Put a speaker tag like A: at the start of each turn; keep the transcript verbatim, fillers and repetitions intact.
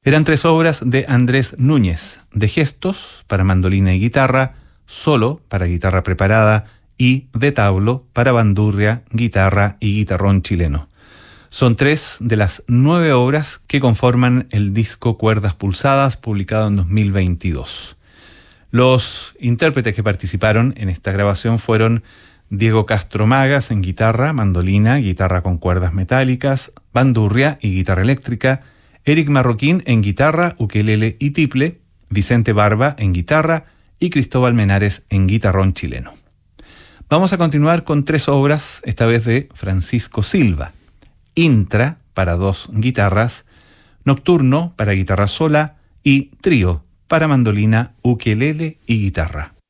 A: Eran tres obras de Andrés Núñez, de gestos para mandolina y guitarra, solo para guitarra preparada y de tablo para bandurria, guitarra y guitarrón chileno. Son tres de las nueve obras que conforman el disco Cuerdas Pulsadas, publicado en dos mil veintidós. Los intérpretes que participaron en esta grabación fueron Diego Castro Magas en guitarra, mandolina, guitarra con cuerdas metálicas, bandurria y guitarra eléctrica, Eric Marroquín en guitarra, ukelele y tiple, Vicente Barba en guitarra y Cristóbal Menares en guitarrón chileno. Vamos a continuar con tres obras, esta vez de Francisco Silva. Intra para dos guitarras, Nocturno para guitarra sola y Trío para mandolina, ukelele y guitarra.